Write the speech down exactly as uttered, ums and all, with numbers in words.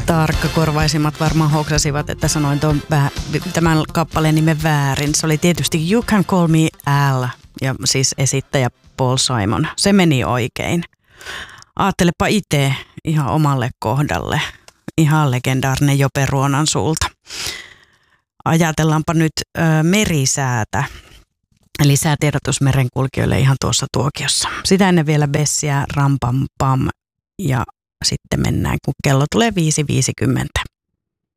Tarkkakorvaisimmat varmaan hoksasivat, että sanoin tuon vä- tämän kappaleen nimen väärin. Se oli tietysti You Can Call Me Al, ja siis esittäjä Paul Simon. Se meni oikein. Aattelepa itse ihan omalle kohdalle. Ihan legendaarinen Jope Ruonansuulta. Ajatellaanpa nyt ö, merisäätä. Eli säätiedotus merenkulkijoille ihan tuossa tuokiossa. Sitä ennen vielä Bessiä, Ram Pam Pam, ja sitten mennään, kun kello tulee viisi viisikymmentä.